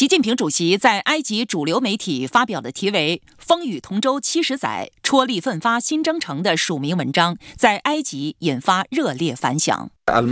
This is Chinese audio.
习近平主席在埃及主流媒体发表的题为《风雨同舟70载，踔厉奋发新征程》的署名文章，在埃及引发热烈反响。